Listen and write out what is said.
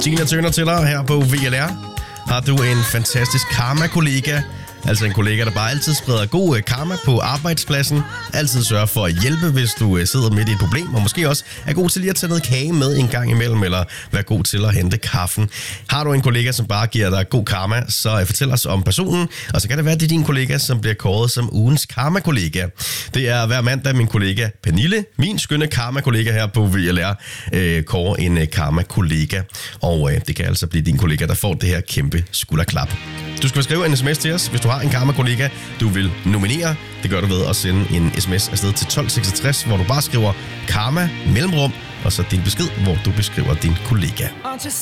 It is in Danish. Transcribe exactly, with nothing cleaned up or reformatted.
Tina Turner til dig her på V L R. Har du en fantastisk karma-kollega? Altså en kollega, der bare altid spreder god karma på arbejdspladsen. Altid sørger for at hjælpe, hvis du sidder midt i et problem. Og måske også er god til lige at tage noget kage med en gang imellem. Eller være god til at hente kaffen. Har du en kollega, som bare giver dig god karma, så fortæl os om personen. Og så kan det være, at det er din kollega, som bliver kåret som ugens karma-kollega. Det er hver mandag min kollega Pernille, min skønne karma-kollega her på V L R, øh, kårer en øh, karma-kollega. Og øh, det kan altså blive din kollega, der får det her kæmpe skulderklap. Du skal skrive en sms til os, hvis du har en karma-kollega, du vil nominere. Det gør du ved at sende en sms afsted til tolv seksogtres, hvor du bare skriver karma mellemrum, og så din besked, hvor du beskriver din kollega.